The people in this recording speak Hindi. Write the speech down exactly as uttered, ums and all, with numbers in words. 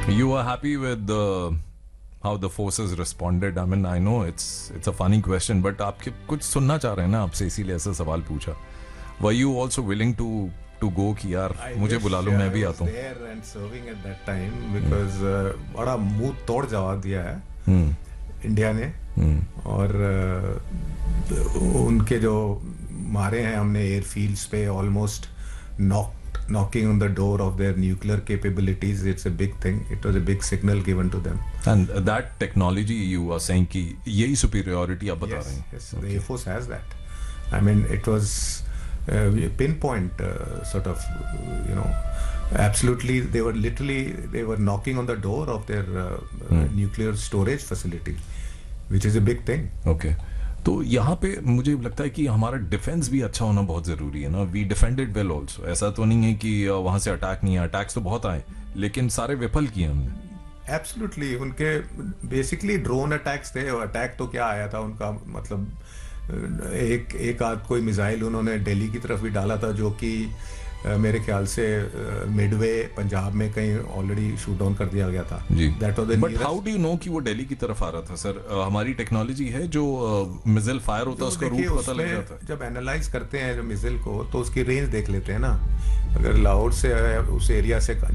You are happy with the how the forces responded? I mean, I know it's it's a funny question, but आपके कुछ सुनना चाह रहे हैं ना आपसे, इसीलिए ऐसा सवाल पूछा. Were you also willing to to go कि यार मुझे बुला लो, मैं भी आता हूँ. There and serving at that time because uh, बड़ा मुंह तोड़ जवाब दिया है इंडिया ने और uh, उनके जो मारे हैं हमने एयरफील्ड्स पे almost knock knocking on the door of their nuclear capabilities. It's a big thing. It was a big signal given to them. And that technology you are saying कि यही superiority आप बता रहे हैं. Yes, okay. The Air Force has that. I mean, it was uh, pinpoint uh, sort of, you know, absolutely. They were literally they were knocking on the door of their uh, hmm. uh, nuclear storage facility, which is a big thing. Okay. तो यहाँ पे मुझे लगता है कि हमारा डिफेंस भी अच्छा होना बहुत ज़रूरी है ना. We defended well also. ऐसा तो नहीं है कि वहाँ से अटैक नहीं है. अटैक्स तो बहुत आए लेकिन सारे विफल किए हमने. एब्सोल्युटली. उनके बेसिकली ड्रोन अटैक्स थे. अटैक तो क्या आया था उनका, मतलब एक एक आध कोई मिसाइल उन्होंने दिल्ली की तरफ भी डाला था जो कि मेरे ख्याल से मिडवे पंजाब में कहीं ऑलरेडी शूट डाउन कर दिया गया था. That was the but how do you know कि वो दिल्ली की तरफ आ रहा था सर? हमारी टेक्नोलॉजी है जो मिसाइल फायर होता है उसका रूट पता लग जाता है. जब एनालाइज करते हैं जो मिसाइल को तो उसकी रेंज देख लेते हैं ना. अगर लाहौर से उस एरिया से